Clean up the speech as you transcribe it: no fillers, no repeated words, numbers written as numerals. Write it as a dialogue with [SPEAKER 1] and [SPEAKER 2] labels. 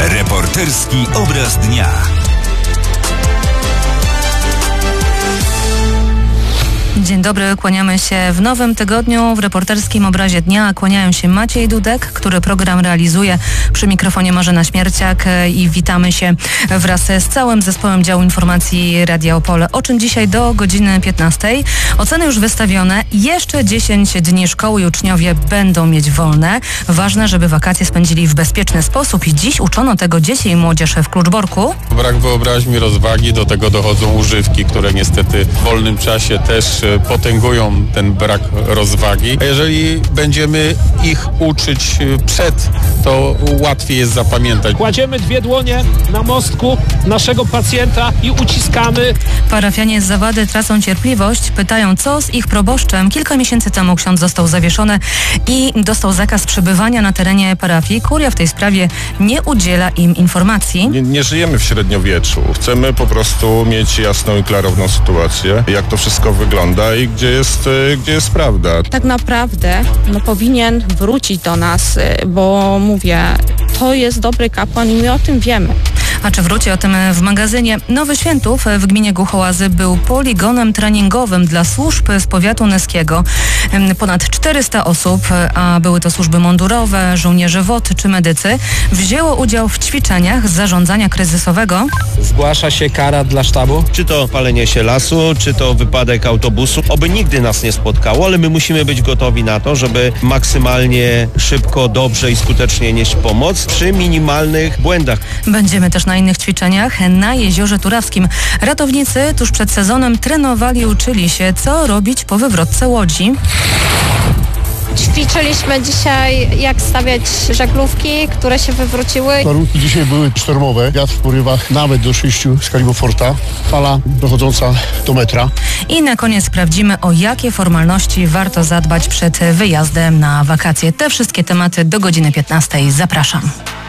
[SPEAKER 1] Reporterski obraz dnia.
[SPEAKER 2] Dzień dobry, kłaniamy się w nowym tygodniu w reporterskim obrazie dnia. Kłaniają się Maciej Dudek, który program realizuje, przy mikrofonie Marzena Śmierciak i witamy się wraz z całym zespołem działu informacji Radia Opole. O czym dzisiaj do godziny 15. Oceny już wystawione. Jeszcze 10 dni szkoły i uczniowie będą mieć wolne. Ważne, żeby wakacje spędzili w bezpieczny sposób i dziś uczono tego dzieci i młodzież w Kluczborku.
[SPEAKER 3] Brak wyobraźni, rozwagi, do tego dochodzą używki, które niestety w wolnym czasie też potęgują ten brak rozwagi. A jeżeli będziemy ich uczyć przed, to łatwiej jest zapamiętać.
[SPEAKER 4] Kładziemy dwie dłonie na mostku naszego pacjenta i uciskamy.
[SPEAKER 2] Parafianie z Zawady tracą cierpliwość, pytają, co z ich proboszczem. Kilka miesięcy temu ksiądz został zawieszony i dostał zakaz przebywania na terenie parafii. Kuria w tej sprawie nie udziela im informacji.
[SPEAKER 5] Nie żyjemy w średniowieczu. Chcemy po prostu mieć jasną i klarowną sytuację, jak to wszystko wygląda i gdzie jest prawda.
[SPEAKER 6] Tak naprawdę powinien wrócić do nas, bo mówię, to jest dobry kapłan i my o tym wiemy.
[SPEAKER 2] A czy wróci, o tym w magazynie. Nowy Świętów w gminie Głuchołazy był poligonem treningowym dla służb z powiatu nyskiego. Ponad 400 osób, a były to służby mundurowe, żołnierze WOT czy medycy, wzięło udział w ćwiczeniach zarządzania kryzysowego.
[SPEAKER 7] Zgłasza się kara dla sztabu?
[SPEAKER 8] Czy to palenie się lasu, czy to wypadek autobusu. Oby nigdy nas nie spotkało, ale my musimy być gotowi na to, żeby maksymalnie szybko, dobrze i skutecznie nieść pomoc przy minimalnych błędach.
[SPEAKER 2] Będziemy też na innych ćwiczeniach na Jeziorze Turawskim. Ratownicy tuż przed sezonem trenowali i uczyli się, co robić po wywrotce łodzi.
[SPEAKER 9] Ćwiczyliśmy dzisiaj, jak stawiać żaglówki, które się wywróciły.
[SPEAKER 10] Warunki dzisiaj były sztormowe, wiatr w porywach nawet do 6 skali Forta, fala dochodząca do metra.
[SPEAKER 2] I na koniec sprawdzimy, o jakie formalności warto zadbać przed wyjazdem na wakacje. Te wszystkie tematy do godziny 15. Zapraszam.